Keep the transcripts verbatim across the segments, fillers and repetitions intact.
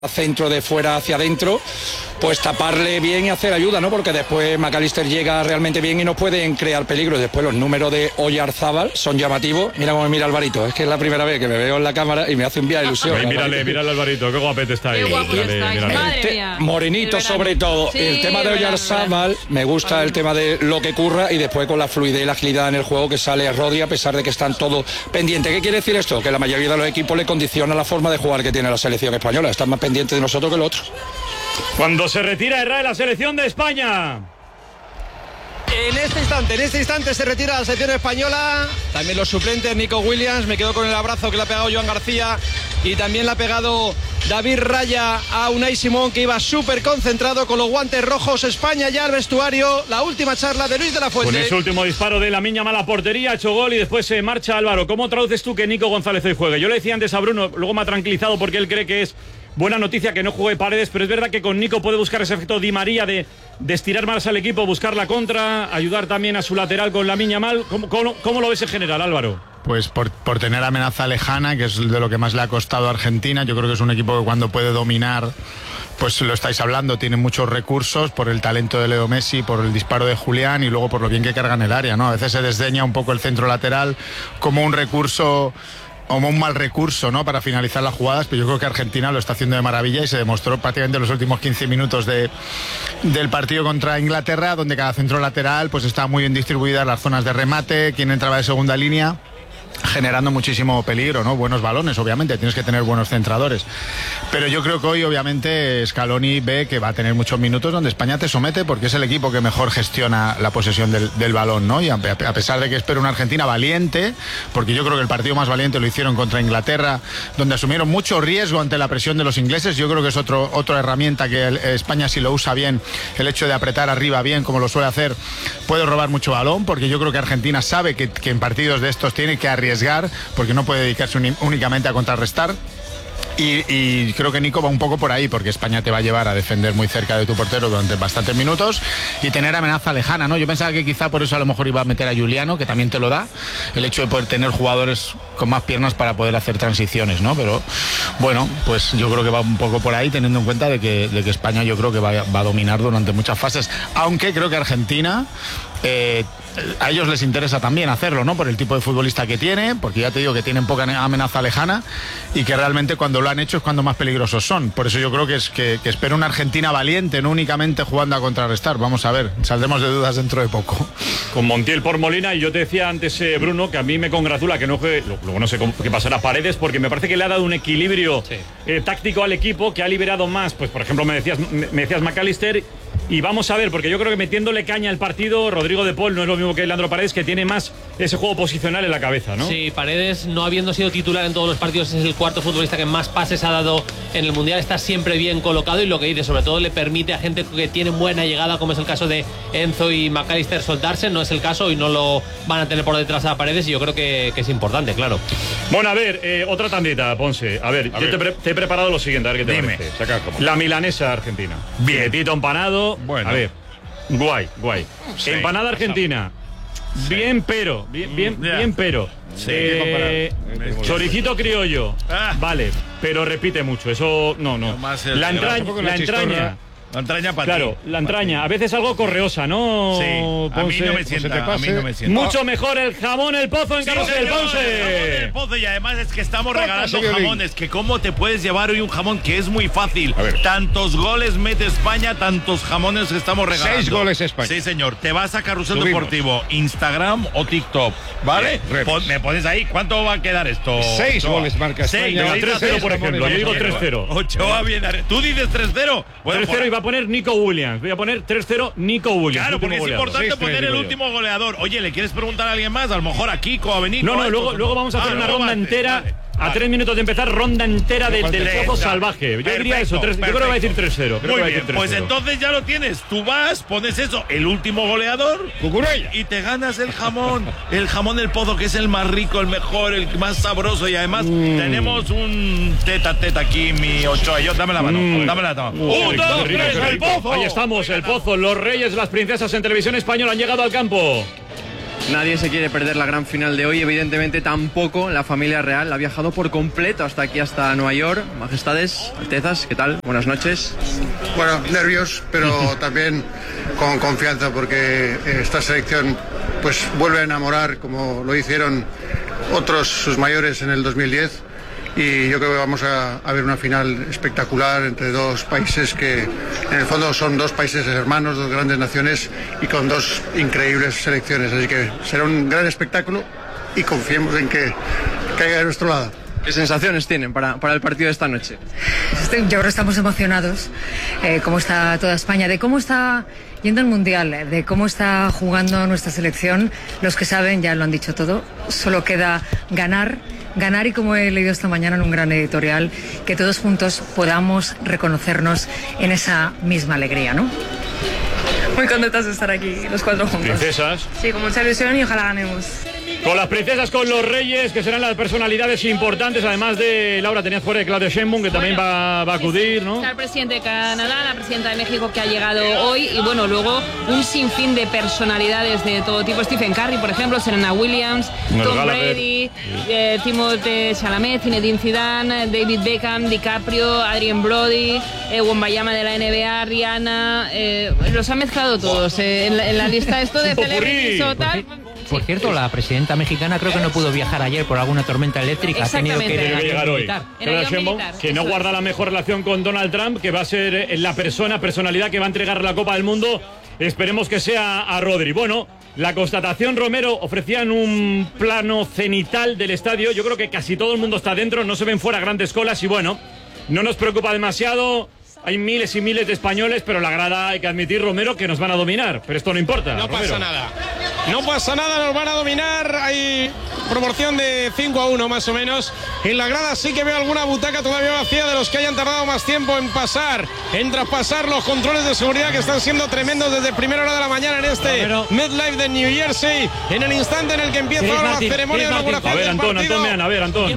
centro de fuera hacia adentro, pues taparle bien y hacer ayuda, ¿no? Porque después McAllister llega realmente bien y nos pueden crear peligro. Después los números de Oyarzábal son llamativos. Mira cómo me mira Alvarito, es que es la primera vez que me veo en la cámara y me hace un día de ilusión. Ay, mírale, mírale Alvarito, qué guapete está ahí. Qué guapo mírale, está, mírale. madre mía. Morenito sobre todo. Sí, el tema de Oyarzábal, me gusta Ay. el tema de lo que curra y después con la fluidez y la agilidad en el juego que sale a Rodri, a pesar de que están todos pendientes. ¿Qué quiere decir esto? Que la mayoría de los equipos le condiciona la forma de jugar que tiene la selección española. Están más pendientes de nosotros que el otro. Cuando se retira Herrera de la selección de España. En este instante, en este instante se retira la selección española. También los suplentes, Nico Williams, me quedo con el abrazo que le ha pegado Joan García. Y también le ha pegado David Raya a Unai Simón, que iba súper concentrado con los guantes rojos. España ya al vestuario. La última charla de Luis de la Fuente. Con ese último disparo de Lamine Yamal a portería, ha hecho gol y después se marcha Álvaro. ¿Cómo traduces tú que Nico González hoy juegue? Yo le decía antes a Bruno, luego me ha tranquilizado porque él cree que es buena noticia que no juegue Paredes, pero es verdad que con Nico puede buscar ese efecto Di María de, de estirar más al equipo, buscar la contra, ayudar también a su lateral con Lamine Yamal. ¿Cómo, cómo, cómo lo ves en general, Álvaro? Pues por, por tener amenaza lejana, que es de lo que más le ha costado a Argentina. Yo creo que es un equipo que cuando puede dominar, pues lo estáis hablando, tiene muchos recursos por el talento de Leo Messi, por el disparo de Julián y luego por lo bien que cargan el área, ¿no? A veces se desdeña un poco el centro lateral como un recurso, como un mal recurso, ¿no?, para finalizar las jugadas, pero yo creo que Argentina lo está haciendo de maravilla y se demostró prácticamente en los últimos quince minutos de, del partido contra Inglaterra, donde cada centro lateral pues está muy bien distribuida en las zonas de remate, quien entraba de segunda línea, generando muchísimo peligro, ¿no? Buenos balones, obviamente, tienes que tener buenos centradores. Pero yo creo que hoy, obviamente, Scaloni ve que va a tener muchos minutos donde España te somete porque es el equipo que mejor gestiona la posesión del, del balón, ¿no? Y a, a pesar de que espero una Argentina valiente, porque yo creo que el partido más valiente lo hicieron contra Inglaterra, donde asumieron mucho riesgo ante la presión de los ingleses. Yo creo que es otro, otra herramienta que el, España, si lo usa bien, el hecho de apretar arriba bien, como lo suele hacer, puede robar mucho balón, porque yo creo que Argentina sabe que, que en partidos de estos tiene que arriesgar, porque no puede dedicarse únicamente a contrarrestar. Y, y creo que Nico va un poco por ahí, porque España te va a llevar a defender muy cerca de tu portero durante bastantes minutos y tener amenaza lejana, ¿no? Yo pensaba que quizá por eso a lo mejor iba a meter a Juliano, que también te lo da, el hecho de poder tener jugadores con más piernas para poder hacer transiciones, ¿no? Pero bueno, pues yo creo que va un poco por ahí, teniendo en cuenta de que, de que España yo creo que va, va a dominar durante muchas fases, aunque creo que Argentina... Eh, a ellos les interesa también hacerlo, ¿no? Por el tipo de futbolista que tiene, porque ya te digo que tienen poca amenaza lejana y que realmente cuando lo han hecho es cuando más peligrosos son. Por eso yo creo que es que, que espero una Argentina valiente, no únicamente jugando a contrarrestar. Vamos a ver, saldremos de dudas dentro de poco. Con Montiel por Molina, y yo te decía antes, eh, Bruno, que a mí me congratula que no juegue, luego no sé cómo, qué pasará Paredes, porque me parece que le ha dado un equilibrio sí. eh, táctico al equipo, que ha liberado más, pues por ejemplo me decías, me, me decías McAllister. Y vamos a ver, porque yo creo que metiéndole caña al partido, Rodrigo de Paul no es lo mismo que Leandro Paredes, que tiene más ese juego posicional en la cabeza, ¿no? Sí, Paredes, no habiendo sido titular en todos los partidos, es el cuarto futbolista que más pases ha dado en el Mundial. Está siempre bien colocado y lo que dice, sobre todo, le permite a gente que tiene buena llegada, como es el caso de Enzo y McAllister, soltarse. No es el caso y no lo van a tener por detrás a Paredes, y yo creo que, que es importante, claro. Bueno, a ver, eh, otra tandita, Ponce. A ver, a yo ver. Te, pre te he preparado lo siguiente, a ver qué te Dime. parece. Saca, la milanesa argentina. Bien. Tito empanado. Bueno. A ver, guay, guay. Sí, empanada argentina. Sí. Bien, pero. Bien, bien, yeah. bien pero. Sí, eh, choricito criollo. Ah. Vale, pero repite mucho. Eso, no, no. no el, la entraña. La entraña. La entraña para Claro, ti. la entraña. A veces algo correosa, ¿no? Sí, a mí no me sienta, a mí no me sienta. Mucho mejor el jamón, el pozo en sí, Carrusel del Ponce. El jamón, el pozo, y además es que estamos regalando jamones. Que cómo te puedes llevar hoy un jamón, que es muy fácil. Tantos goles mete España, tantos jamones que estamos regalando. Seis goles España. Sí, señor. Te vas a Carrusel Subimos. Deportivo, Instagram o TikTok, ¿vale? Bien, Pon, me pones ahí, ¿cuánto va a quedar esto? Seis Ochoa? goles marca España. Seis, tres cero, por ejemplo. Yo digo tres cero. Ochoa viene. ¿Tú dices tres cero? tres cero y va a poner Nico Williams. Voy a poner tres cero Nico Williams. Claro, porque es goleador. importante poner el último goleador. Oye, ¿le quieres preguntar a alguien más? A lo mejor a Kiko, a Benito. No, no, a luego, luego vamos a hacer ah, una ronda vale, entera. Vale. A tres minutos de empezar, ronda entera de, del pozo salvaje. Yo perfecto, diría eso, tres, yo creo que va a decir tres cero. Muy bien, pues entonces ya lo tienes. Tú vas, pones eso, el último goleador, Cucurella, y te ganas el jamón. El jamón del pozo, que es el más rico, el mejor, el más sabroso. Y además mm. tenemos un teta teta aquí, mi Ochoa. Yo, dame la mano, mm. dame la mano. Uh, ¡Un, dos, tres, el pozo! Ahí estamos, el pozo. Los reyes, las princesas en televisión española han llegado al campo. Nadie se quiere perder la gran final de hoy, evidentemente tampoco la familia real. Ha viajado por completo hasta aquí, hasta Nueva York. Majestades, Altezas, ¿qué tal? Buenas noches. Bueno, nervios, pero también con confianza, porque esta selección pues vuelve a enamorar como lo hicieron otros sus mayores en el dos mil diez, y yo creo que vamos a, a ver una final espectacular entre dos países que en el fondo son dos países hermanos, dos grandes naciones y con dos increíbles selecciones, así que será un gran espectáculo y confiemos en que caiga de nuestro lado. ¿Qué sensaciones tienen para, para el partido de esta noche? Yo creo que estamos emocionados, eh, cómo está toda España, de cómo está yendo el Mundial, de cómo está jugando nuestra selección. Los que saben ya lo han dicho todo, solo queda ganar, ganar y, como he leído esta mañana en un gran editorial, que todos juntos podamos reconocernos en esa misma alegría, ¿no? Muy contentas de estar aquí, los cuatro juntos. Princesas. Sí, con mucha ilusión y ojalá ganemos. Con las princesas, con los reyes, que serán las personalidades importantes, además de Laura, tenías fuera de Claudia Sheinbaum, que también bueno, va, va a acudir, ¿no? Está el presidente de Canadá, la presidenta de México, que ha llegado hoy, y bueno, luego un sinfín de personalidades de todo tipo. Stephen Curry, por ejemplo, Serena Williams, no, Tom Gallagher. Brady, eh, Timothée Chalamet, Zinedine Zidane, David Beckham, DiCaprio, Adrien Brody, eh, Wembayama de la N B A, Rihanna, eh, los ha mezclado todos eh, en, la, en la lista esto de celebrities o tal. Por cierto, la presidenta mexicana creo que no pudo viajar ayer por alguna tormenta eléctrica. Ha tenido que ir Tiene que llegar hoy. Era Sheinbaum, que no guarda la mejor relación con Donald Trump, que va a ser la persona, personalidad que va a entregar la Copa del Mundo. Esperemos que sea a Rodri. Bueno, la constatación, Romero, ofrecían un plano cenital del estadio. Yo creo que casi todo el mundo está dentro, no se ven fuera grandes colas y bueno, no nos preocupa demasiado. Hay miles y miles de españoles, pero la grada, hay que admitir, Romero, que nos van a dominar. Pero esto no importa. No Romero. pasa nada. No pasa nada, nos van a dominar. Hay proporción de cinco a uno más o menos. En la grada sí que veo alguna butaca todavía vacía de los que hayan tardado más tiempo en pasar, en traspasar los controles de seguridad, que están siendo tremendos desde primera hora de la mañana en este MetLife de New Jersey. En el instante en el que empieza Chris ahora Martin, la ceremonia de Chris inauguración A ver, del Antón, partido. Antón, vean, a ver, Antón.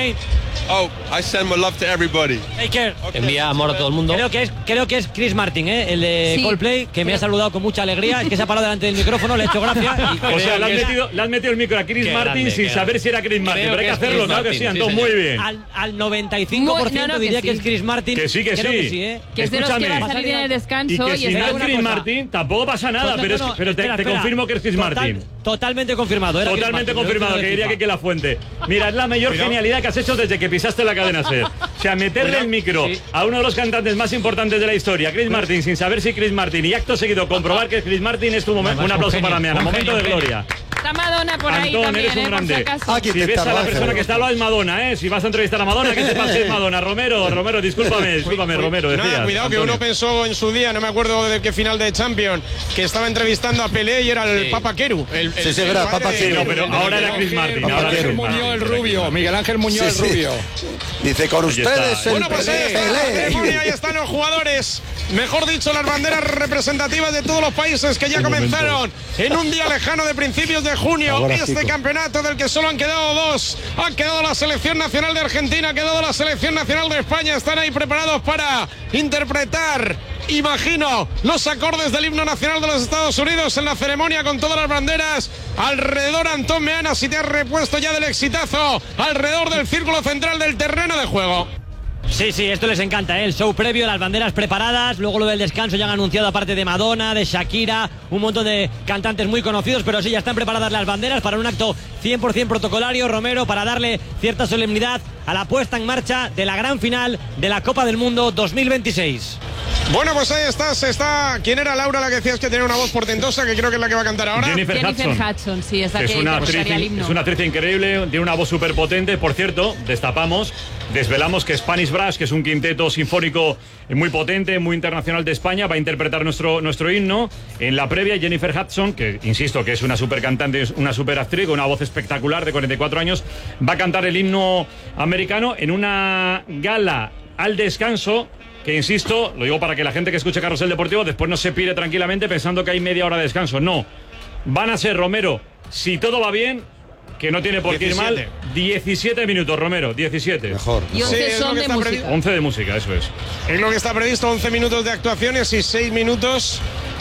Oh, I send my love to everybody. Take care. Envía amor a todo el mundo. Creo que es, creo que es Chris Martin, ¿eh? El de Sí. Coldplay, que me ha saludado con mucha alegría. Es que se ha parado delante del micrófono, le he hecho gracia. Y O sea, le has, creo que es- metido, le has metido el micro a Chris Qué Martin grande, sin qué saber grande. si era Chris Martin. Creo Pero hay que que es hacerlo, Chris claro que Martin, sí, sí, Antón, señor. muy bien. Al, al noventa y cinco por ciento Muy- no, no, diría que que, sí. es Chris Martin. Que sí, que creo sí. Que sí, ¿eh? Que es de los que Escúchame. va a salir en el descanso. Y que y si está- no es una Chris cosa. Martin, tampoco pasa nada, Total- pero, es, no, no, pero te, espera, te espera. confirmo que es Chris Total- Martin. Totalmente confirmado. Era Chris Totalmente Martin, confirmado, lo que de diría FIFA. que, que la fuente. Mira, es la mayor Cuidado. genialidad que has hecho desde que pisaste la cadena SER. O sea, meterle Cuidado. el micro Sí. a uno de los cantantes más importantes de la historia, Chris Martin, sin saber si Chris Martin, y acto seguido comprobar que es Chris Martin, es tu momento. Un aplauso para Meana, momento de gloria. Está Madonna por ahí Antón, también, eres un eh, por si grande. acaso. Si ves a la persona que está al lado es Madonna, ¿eh? Si vas a entrevistar a Madonna, que sepas que es Madonna. Romero, Romero, discúlpame, discúlpame, Romero, decías. Nada, cuidado, que Antonio. uno pensó en su día, no me acuerdo de qué final de Champions, que estaba entrevistando a Pelé y era el Papa Queru. El, Sí, sí, era el Papa Sí, no, pero ahora era Chris Martin. Ahora era Chris Muñoz el Martin. rubio, Miguel Ángel Muñoz el Sí, sí. rubio. Dice, con Pues ya ustedes está. el Bueno, pues ahí Pelé, está la Pelé. ceremonia, ahí están los jugadores, mejor dicho, las banderas representativas de todos los países que ya Un comenzaron en un día lejano de principios de junio. Ahora, este chico. campeonato del que solo han quedado dos. Ha quedado la selección nacional de Argentina, ha quedado la selección nacional de España. Están ahí preparados para interpretar, imagino, los acordes del himno nacional de los Estados Unidos en la ceremonia con todas las banderas. Alrededor, Antón Meana, si te has repuesto ya del exitazo, alrededor del círculo central del terreno de juego. Sí, sí, esto les encanta, ¿eh? El show previo, las banderas preparadas, luego lo del descanso ya han anunciado aparte de Madonna, de Shakira, un montón de cantantes muy conocidos, pero sí, ya están preparadas las banderas para un acto cien por ciento protocolario, Romero, para darle cierta solemnidad a la puesta en marcha de la gran final de la Copa del Mundo dos mil veintiséis. Bueno, pues ahí estás, está. ¿Quién era Laura, la que decías que tenía una voz portentosa, que creo que es la que va a cantar ahora? Jennifer Jennifer Hudson. Hudson, sí, es la Es que una, actriz, interpretaría el himno. es una actriz increíble, tiene una voz súper potente. Por cierto, destapamos, desvelamos que Spanish Brass, que es un quinteto sinfónico muy potente, muy internacional de España, va a interpretar nuestro, nuestro himno. En la previa, Jennifer Hudson, que insisto que es una super cantante, una super actriz con una voz espectacular de cuarenta y cuatro años, va a cantar el himno americano en una gala al descanso. Que insisto, lo digo para que la gente que escuche Carrusel Deportivo después no se pire tranquilamente pensando que hay media hora de descanso. No, van a ser, Romero, si todo va bien, que no tiene por qué ir mal, diecisiete minutos, Romero, diecisiete. Mejor. Y once Sí, es lo son que de está música. previsto. once de música, eso es. Es lo que está previsto, once minutos de actuaciones y seis minutos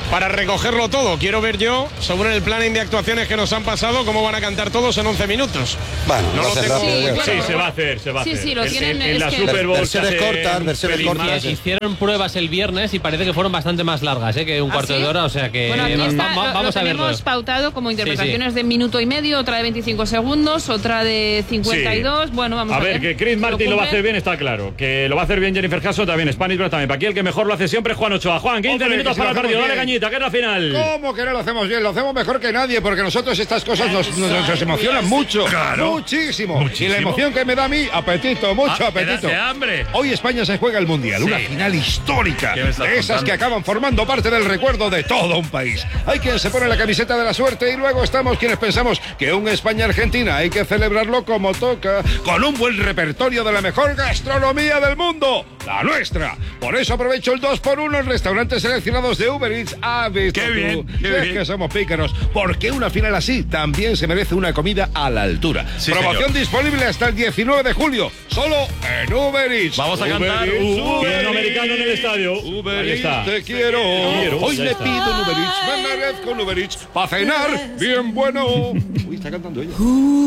para recogerlo todo. Quiero ver yo, según el planning de actuaciones que nos han pasado, cómo van a cantar todos en once minutos. Bueno, no lo tengo. Sí, bueno, sí, se va a hacer, se va a sí, hacer. Sí, lo tienen. En, en, en la que... Super Bowl versiones cortas, versiones cortas. Hicieron pruebas el viernes y parece que fueron bastante más largas, ¿eh? que un ¿Ah, cuarto sí? de hora, o sea que bueno, aquí va, está, va, lo, vamos lo a verlo. tenemos pautado como interpretaciones sí, sí. de minuto y medio, otra de veinticinco segundos, otra de cincuenta y dos. Sí. Bueno, vamos a, a ver. A ver, que Chris Martin lo, lo va a hacer bien, está claro. Que lo va a hacer bien Jennifer Hudson, también Spanish Bros también. Para aquí el que mejor lo hace siempre es Juan Ochoa. Juan, quince Hombre, minutos para el partido. Dale cañita, que es la final. ¿Cómo que no lo hacemos bien? Lo hacemos mejor que nadie, porque nosotros estas cosas nos, nos, nos emocionan mucho. Claro. Muchísimo. Muchísimo. Y la emoción que me da a mí, apetito, mucho ah, apetito. Me da hambre. Hoy España se juega el Mundial, sí. una final histórica. De esas contando? que acaban formando parte del recuerdo de todo un país. Hay quien se pone la camiseta de la suerte y luego estamos quienes pensamos que un España-Argentina hay que celebrarlo como toca, con un buen repertorio de la mejor gastronomía del mundo, la nuestra. Por eso aprovecho el dos por uno en restaurantes seleccionados de Uber Eats. Ah, visto qué tú. bien, qué Si bien. Es que somos pícaros, porque una final así también se merece una comida a la altura. Sí, Promoción señor. disponible hasta el diecinueve de julio, solo en Uber Eats. Vamos a Uber cantar Eats, Uber Bien americano en el estadio. Uber Ahí está. Eats, te quiero. quiero, Hoy ya me está. pido un Uber Eats, me merezco un Uber Eats para cenar bien bueno. Uy, está cantando ella.